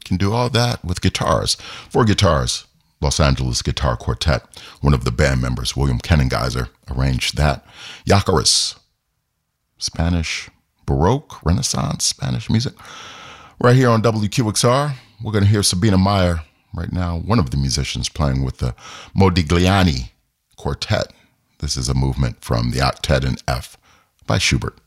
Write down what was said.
can do all that with guitars. 4 guitars, Los Angeles Guitar Quartet. One of the band members, William Kennengeiser, arranged that. Yacaris, Spanish Baroque, Renaissance, Spanish music. Right here on WQXR, we're going to hear Sabina Meyer right now, one of the musicians playing with the Modigliani Quartet. This is a movement from the Octet in F by Schubert.